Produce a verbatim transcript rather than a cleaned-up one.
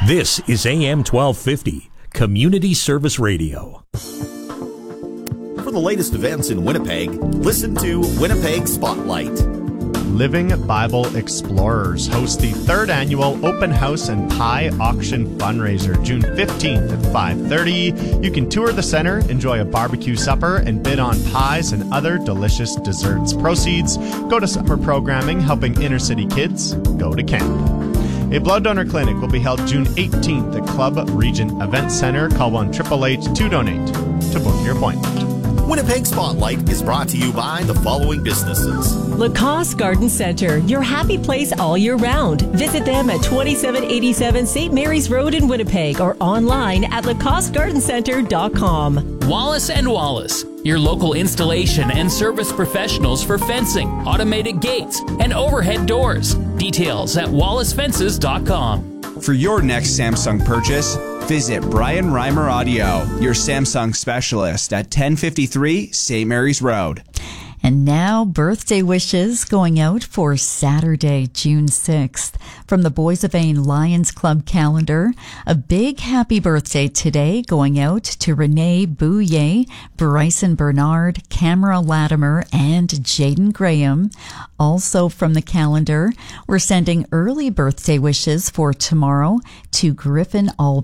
This is A M twelve fifty, Community Service Radio. For the latest events in Winnipeg, listen to Winnipeg Spotlight. Living Bible Explorers host the third annual Open House and Pie Auction Fundraiser, June fifteenth at five thirty. You can tour the center, enjoy a barbecue supper, and bid on pies and other delicious desserts. Proceeds go to summer programming helping inner city kids go to camp. A blood donor clinic will be held June eighteenth at Club Regent Event Center. Call one eight eight eight to donate to book your appointment. Winnipeg Spotlight is brought to you by the following businesses. Lacoste Garden Center, your happy place all year round. Visit them at twenty-seven eighty-seven Saint Mary's Road in Winnipeg or online at lacoste garden center dot com. Wallace and Wallace, your local installation and service professionals for fencing, automated gates, and overhead doors. Details at wallace fences dot com. For your next Samsung purchase, visit Brian Reimer Audio, your Samsung specialist at ten fifty-three Saint Mary's Road. And now, birthday wishes going out for Saturday, June sixth. From the Boys of Ain Lions Club calendar, a big happy birthday today going out to Renee Bouye, Bryson Bernard, Camera Latimer, and Jaden Graham. Also from the calendar, we're sending early birthday wishes for tomorrow to Griffin Albert.